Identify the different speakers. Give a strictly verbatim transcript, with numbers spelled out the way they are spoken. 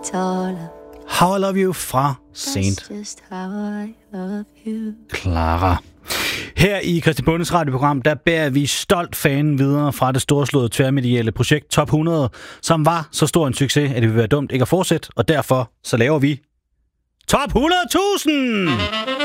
Speaker 1: How I Love You fra Saint Clara. Her i Christian Bundes radioprogram, der bærer vi stolt fanen videre fra det storslåede tværmediale projekt Top hundrede, som var så stor en succes, at det ville være dumt ikke at fortsætte, og derfor så laver vi Top hundrede tusind!